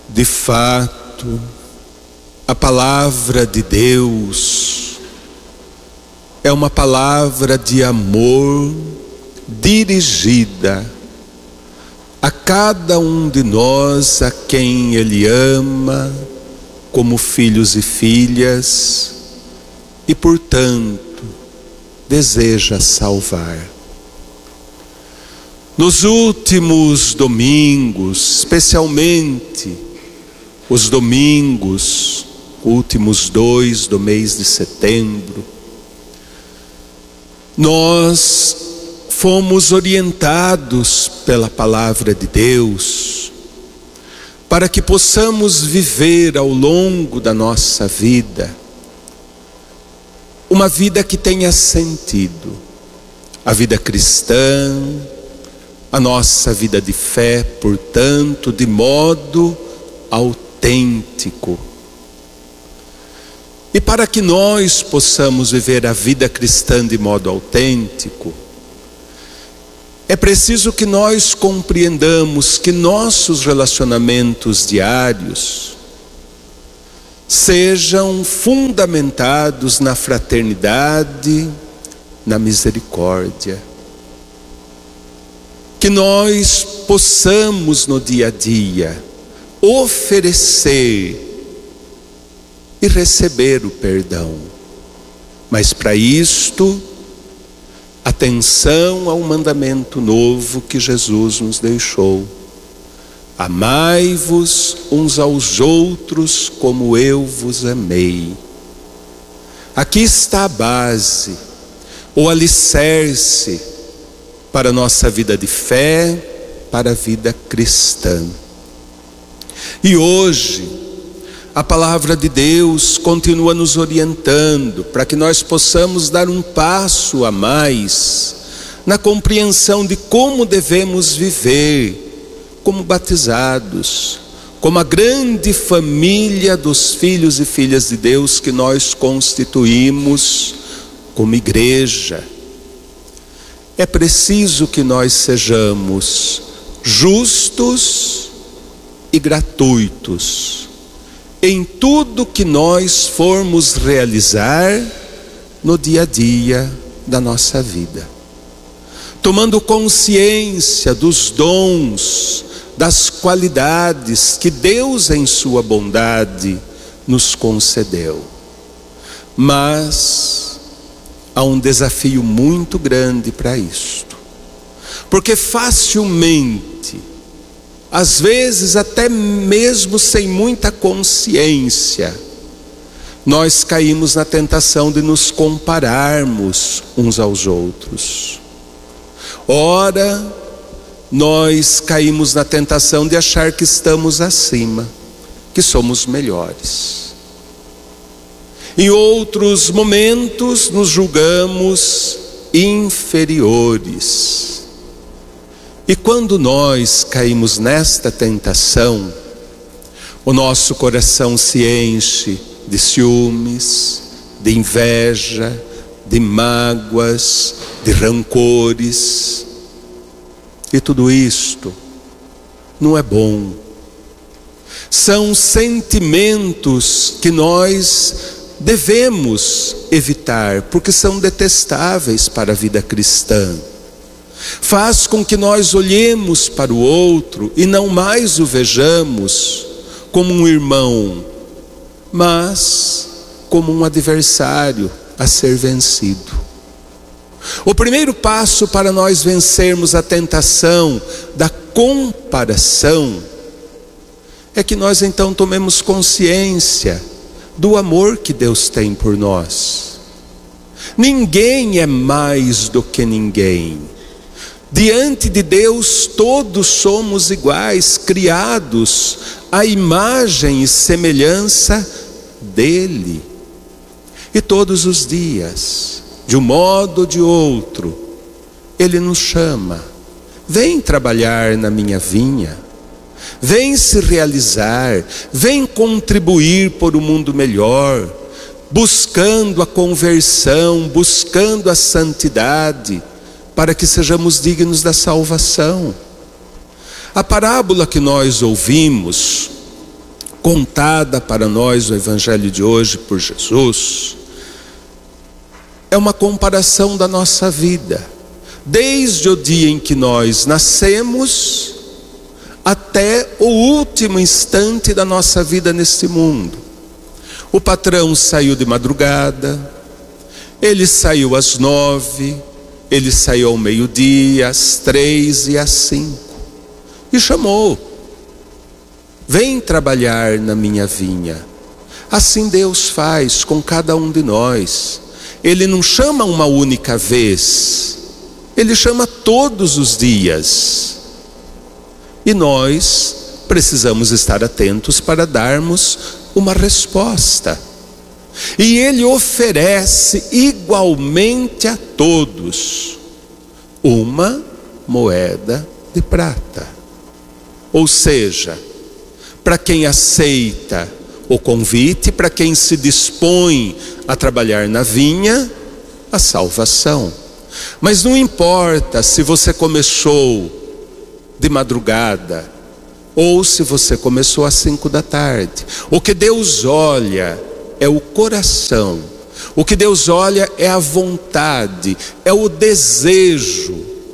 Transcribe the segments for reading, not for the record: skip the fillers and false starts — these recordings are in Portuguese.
De fato, a palavra de Deus é uma palavra de amor dirigida a cada um de nós a quem Ele ama como filhos e filhas e, portanto, deseja salvar. Nos últimos domingos, especialmente os domingos, últimos 2 do mês de setembro, nós fomos orientados pela palavra de Deus para que possamos viver ao longo da nossa vida uma vida que tenha sentido, a vida cristã, a nossa vida de fé, portanto, de modo autêntico. E para que nós possamos viver a vida cristã de modo autêntico, é preciso que nós compreendamos que nossos relacionamentos diários sejam fundamentados na fraternidade, na misericórdia. Que nós possamos no dia a dia oferecer e receber o perdão. Mas para isto, atenção ao mandamento novo que Jesus nos deixou: amai-vos uns aos outros como eu vos amei. Aqui está a base, o alicerce para a nossa vida de fé, para a vida cristã. E hoje, a palavra de Deus continua nos orientando para que nós possamos dar um passo a mais na compreensão de como devemos viver como batizados, como a grande família dos filhos e filhas de Deus que nós constituímos como igreja. É preciso que nós sejamos justos e gratuitos em tudo que nós formos realizar no dia a dia da nossa vida, tomando consciência dos dons, das qualidades que Deus em sua bondade nos concedeu. Mas há um desafio muito grande para isto, porque facilmente, às vezes até mesmo sem muita consciência, nós caímos na tentação de nos compararmos uns aos outros. Ora, nós caímos na tentação de achar que estamos acima, que somos melhores. Em outros momentos nos julgamos inferiores. E quando nós caímos nesta tentação, o nosso coração se enche de ciúmes, de inveja, de mágoas, de rancores. E tudo isto não é bom. São sentimentos que nós devemos evitar, porque são detestáveis para a vida cristã. Faz com que nós olhemos para o outro e não mais o vejamos como um irmão, mas como um adversário a ser vencido. O primeiro passo para nós vencermos a tentação da comparação é que nós então tomemos consciência do amor que Deus tem por nós. Ninguém é mais do que ninguém. Diante de Deus todos somos iguais, criados à imagem e semelhança dele. E todos os dias, de um modo ou de outro, Ele nos chama: vem trabalhar na minha vinha, vem se realizar, vem contribuir por um mundo melhor, buscando a conversão, buscando a santidade, para que sejamos dignos da salvação. A parábola que nós ouvimos contada para nós no Evangelho de hoje por Jesus, é uma comparação da nossa vida, desde o dia em que nós nascemos até o último instante da nossa vida neste mundo. O patrão saiu de madrugada, ele saiu às 9, ele saiu ao meio-dia, às 3 e às 5, e chamou: vem trabalhar na minha vinha. Assim Deus faz com cada um de nós. Ele não chama uma única vez, Ele chama todos os dias. E nós precisamos estar atentos para darmos uma resposta. E Ele oferece igualmente a todos uma moeda de prata. Ou seja, para quem aceita o convite, para quem se dispõe a trabalhar na vinha, a salvação. Mas não importa se você começou de madrugada ou se você começou às 5 da tarde. O que Deus olha é o coração. O que Deus olha é a vontade, é o desejo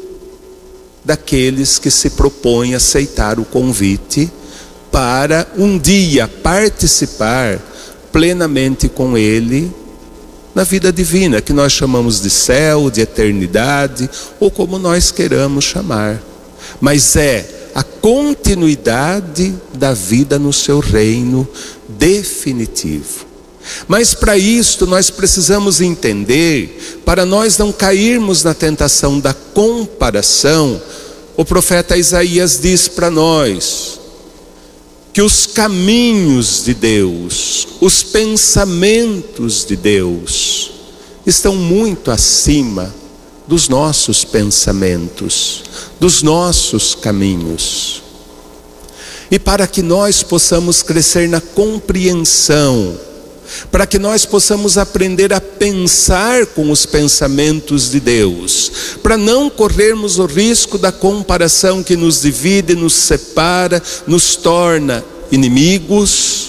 daqueles que se propõem a aceitar o convite para um dia participar plenamente com Ele na vida divina, que nós chamamos de céu, de eternidade, ou como nós queiramos chamar. Mas é a continuidade da vida no seu reino definitivo. Mas para isto nós precisamos entender, para nós não cairmos na tentação da comparação, o profeta Isaías diz para nós que os caminhos de Deus, os pensamentos de Deus, estão muito acima dos nossos pensamentos, dos nossos caminhos. E para que nós possamos crescer na compreensão, para que nós possamos aprender a pensar com os pensamentos de Deus, para não corrermos o risco da comparação que nos divide, nos separa, nos torna inimigos,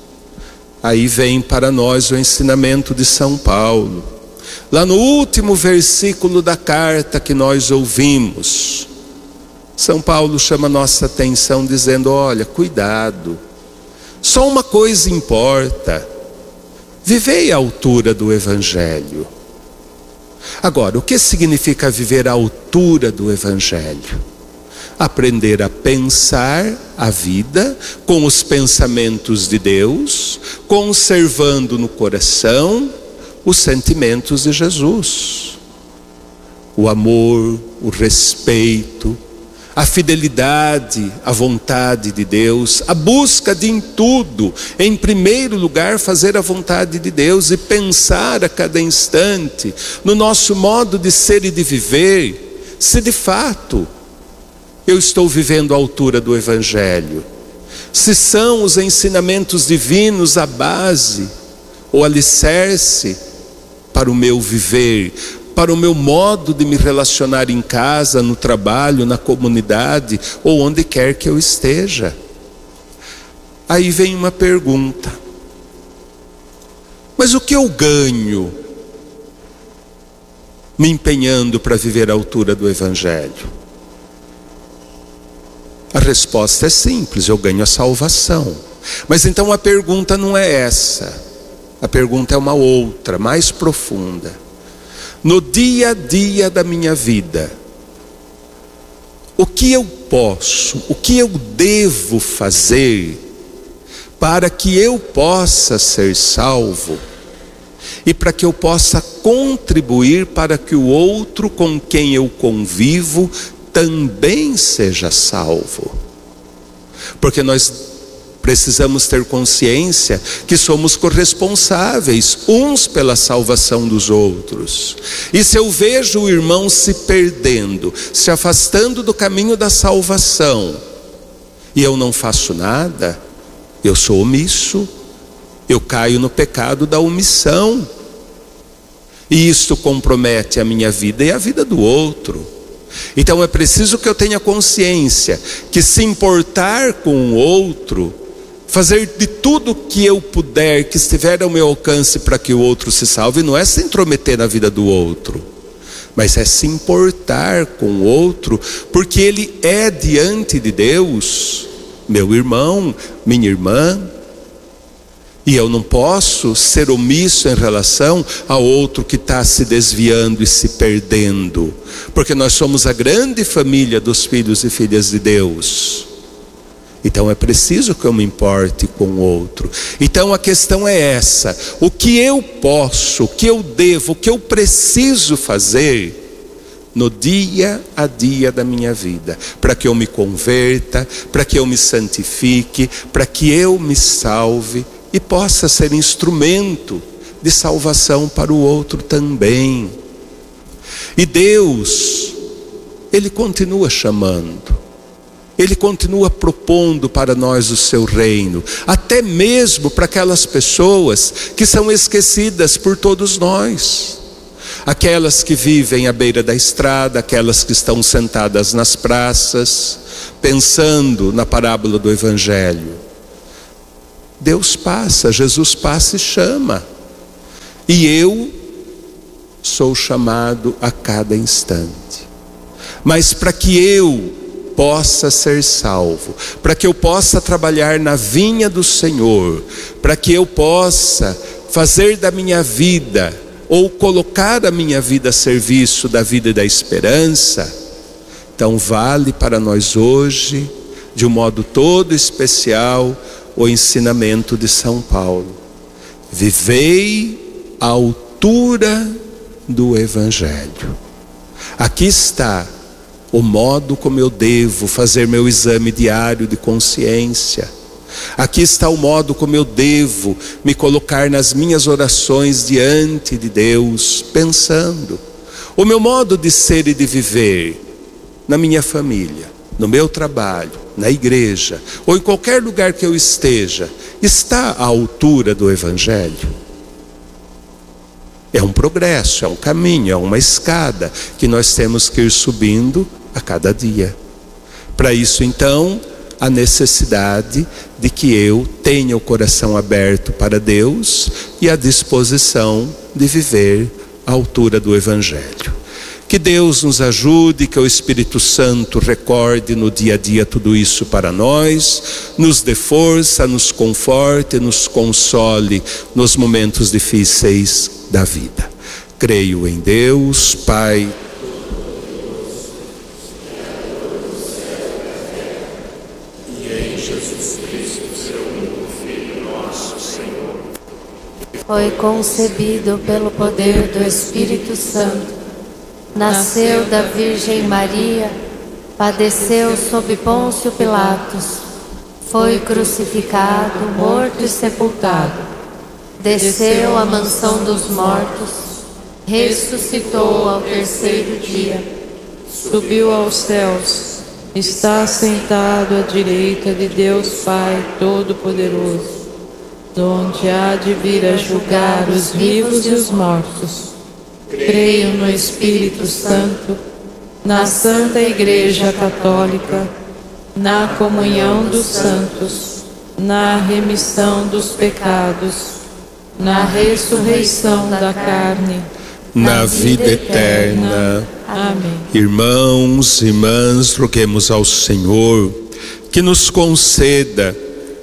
aí vem para nós o ensinamento de São Paulo. Lá no último versículo da carta que nós ouvimos, São Paulo chama nossa atenção dizendo: olha, cuidado, só uma coisa importa: vivei à altura do Evangelho. Agora, o que significa viver à altura do Evangelho? Aprender a pensar a vida com os pensamentos de Deus, conservando no coração os sentimentos de Jesus. O amor, o respeito, a fidelidade à vontade de Deus, a busca de em tudo, em primeiro lugar, fazer a vontade de Deus e pensar a cada instante no nosso modo de ser e de viver, se de fato eu estou vivendo à altura do Evangelho, se são os ensinamentos divinos a base, o alicerce para o meu viver, para o meu modo de me relacionar em casa, no trabalho, na comunidade, ou onde quer que eu esteja. Aí vem uma pergunta: mas o que eu ganho me empenhando para viver à altura do Evangelho? A resposta é simples: eu ganho a salvação. Mas então a pergunta não é essa, a pergunta é uma outra, mais profunda. No dia a dia da minha vida, o que eu posso, o que eu devo fazer para que eu possa ser salvo e para que eu possa contribuir para que o outro com quem eu convivo também seja salvo? Porque nós precisamos ter consciência que somos corresponsáveis uns pela salvação dos outros. E se eu vejo o irmão se perdendo, se afastando do caminho da salvação, e eu não faço nada, eu sou omisso, eu caio no pecado da omissão. E isto compromete a minha vida e a vida do outro. Então é preciso que eu tenha consciência que se importar com o outro fazer de tudo que eu puder, que estiver ao meu alcance para que o outro se salve. Não é se intrometer na vida do outro, mas é se importar com o outro, porque ele é diante de Deus meu irmão, minha irmã, e eu não posso ser omisso em relação a outro que está se desviando e se perdendo, porque nós somos a grande família dos filhos e filhas de Deus. Então é preciso que eu me importe com o outro. Então a questão é essa: o que eu posso, o que eu devo, o que eu preciso fazer no dia a dia da minha vida, para que eu me converta, para que eu me santifique, para que eu me salve e possa ser instrumento de salvação para o outro também. E Deus, Ele continua chamando, Ele continua propondo para nós o seu reino, até mesmo para aquelas pessoas que são esquecidas por todos nós. Aquelas que vivem à beira da estrada, aquelas que estão sentadas nas praças, pensando na parábola do Evangelho. Deus passa, Jesus passa e chama. E eu sou chamado a cada instante. Mas para que eu possa ser salvo, para que eu possa trabalhar na vinha do Senhor, para que eu possa fazer da minha vida, ou colocar a minha vida a serviço da vida e da esperança, então vale para nós hoje, de um modo todo especial, o ensinamento de São Paulo: vivei à altura do Evangelho. Aqui está o modo como eu devo fazer meu exame diário de consciência. Aqui está o modo como eu devo me colocar nas minhas orações diante de Deus, pensando. O meu modo de ser e de viver na minha família, no meu trabalho, na igreja, ou em qualquer lugar que eu esteja, está à altura do Evangelho? É um progresso, é um caminho, é uma escada que nós temos que ir subindo a cada dia. Para isso, então, a necessidade de que eu tenha o coração aberto para Deus e a disposição de viver à altura do Evangelho. Que Deus nos ajude, que o Espírito Santo recorde no dia a dia tudo isso para nós, nos dê força, nos conforte, nos console nos momentos difíceis da vida. Creio em Deus, Pai, foi concebido pelo poder do Espírito Santo, nasceu da Virgem Maria, padeceu sob Pôncio Pilatos, foi crucificado, morto e sepultado, desceu à mansão dos mortos, ressuscitou ao terceiro dia, subiu aos céus, está sentado à direita de Deus Pai Todo-Poderoso, donde há de vir a julgar os vivos e os mortos. Creio no Espírito Santo, na Santa Igreja Católica, na comunhão dos santos, na remissão dos pecados, na ressurreição da carne, na vida eterna. Amém. Irmãos e irmãs, roguemos ao Senhor que nos conceda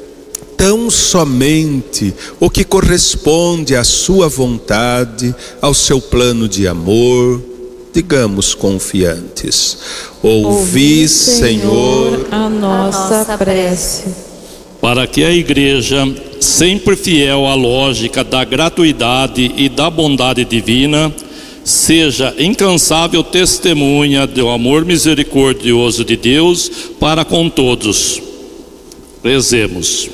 tão somente o que corresponde à sua vontade, ao seu plano de amor. Digamos confiantes: ouvi, Senhor, a nossa prece. Para que a Igreja, sempre fiel à lógica da gratuidade e da bondade divina, seja incansável testemunha do amor misericordioso de Deus para com todos. Rezemos.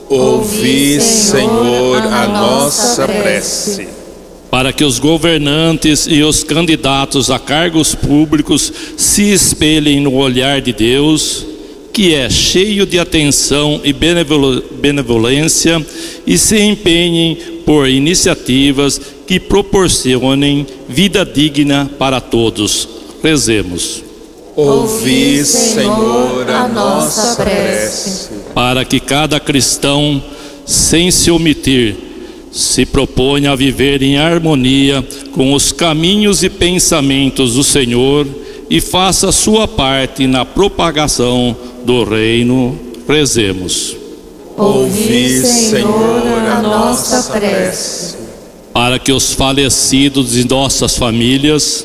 Ouvi, Senhor, a nossa prece. Para que os governantes e os candidatos a cargos públicos se espelhem no olhar de Deus, que é cheio de atenção e benevolência, e se empenhem por iniciativas que proporcionem vida digna para todos. Rezemos. Ouvi, Senhor, a nossa prece. para que cada cristão, sem se omitir, se proponha a viver em harmonia com os caminhos e pensamentos do Senhor e faça sua parte na propagação do reino. Rezemos. Ouvi, Senhor, a nossa prece. Para que os falecidos de nossas famílias,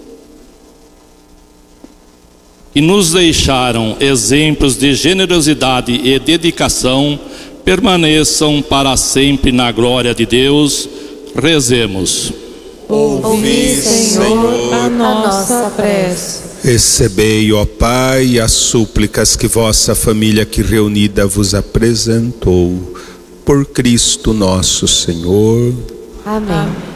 que nos deixaram exemplos de generosidade e dedicação, permaneçam para sempre na glória de Deus. Rezemos. Ouvi, Senhor, a nossa prece. Recebei, ó Pai, as súplicas que vossa família aqui reunida vos apresentou. Por Cristo nosso Senhor. Amém.